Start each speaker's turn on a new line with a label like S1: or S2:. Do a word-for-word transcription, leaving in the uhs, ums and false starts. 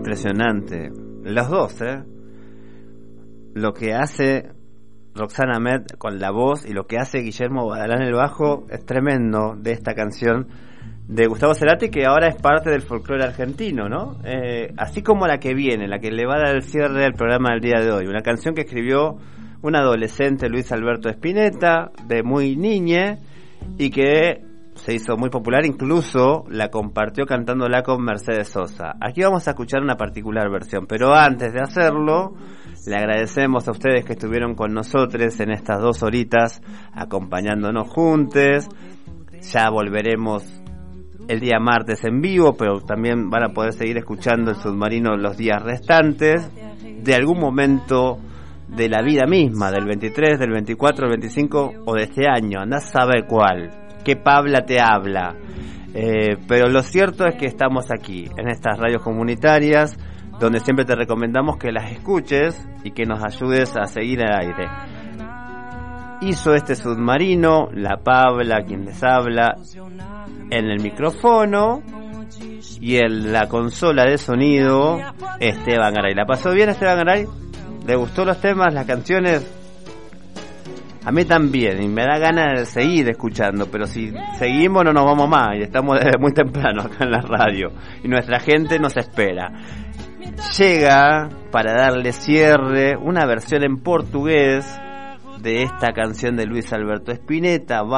S1: impresionante. Los dos, ¿eh? Lo que hace Roxana Met con la voz y lo que hace Guillermo Badalá en el bajo es tremendo de esta canción de Gustavo Cerati, que ahora es parte del folclore argentino, ¿no? Eh, así como la que viene, la que le va a dar el cierre del programa del día de hoy. Una canción que escribió un adolescente, Luis Alberto Spinetta, de muy niñe, y que se hizo muy popular, incluso la compartió cantándola con Mercedes Sosa. Aquí vamos a escuchar una particular versión, pero antes de hacerlo, le agradecemos a ustedes que estuvieron con nosotros en estas dos horitas, acompañándonos juntos. Ya volveremos el día martes en vivo, pero también van a poder seguir escuchando El Submarino los días restantes, de algún momento de la vida misma, del veintitrés, del veinticuatro, del veinticinco o de este año. Andás a saber cuál, qué Pabla te habla. Eh, pero lo cierto es que estamos aquí, en estas radios comunitarias, donde siempre te recomendamos que las escuches y que nos ayudes a seguir al aire. Hizo este submarino la Pabla, quien les habla, en el micrófono, y en la consola de sonido Esteban Garay. ¿La pasó bien Esteban Garay? ¿Le gustó los temas, las canciones? A mí también, y me da ganas de seguir escuchando, pero si seguimos no nos vamos más, y estamos desde muy temprano acá en la radio, y nuestra gente nos espera. Llega, para darle cierre, una versión en portugués de esta canción de Luis Alberto Spinetta.